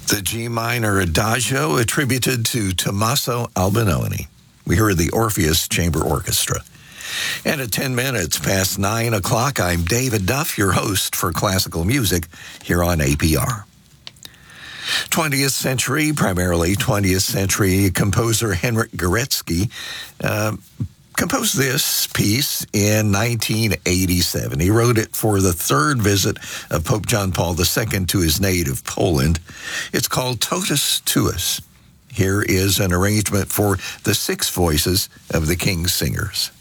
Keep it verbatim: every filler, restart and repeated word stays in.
The G minor Adagio attributed to Tommaso Albinoni. We heard the Orpheus Chamber Orchestra. And at ten minutes past nine o'clock, I'm David Duff, your host for classical music here on A P R. twentieth century, primarily twentieth century composer Henryk Górecki uh, composed this piece in nineteen eighty-seven. He wrote it for the third visit of Pope John Paul the Second to his native Poland. It's called Totus Tuus. Here is an arrangement for the six voices of the King's Singers.